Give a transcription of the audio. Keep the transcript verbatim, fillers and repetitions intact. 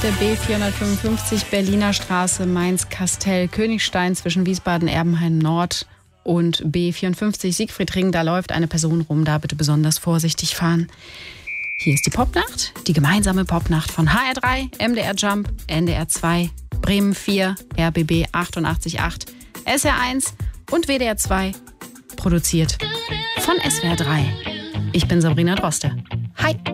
Der B vierhundertfünfundfünfzig Berliner Straße, Mainz-Kastell, Königstein zwischen Wiesbaden-Erbenheim-Nord und B vierundfünfzig Siegfriedring. Da läuft eine Person rum, da bitte besonders vorsichtig fahren. Hier ist die Popnacht, die gemeinsame Popnacht von H R drei, M D R Jump, N D R zwei, Bremen vier, R B B achtundachtzig Komma acht, S R eins und W D R zwei. Produziert von S W R drei. Ich bin Sabrina Droste. Hi!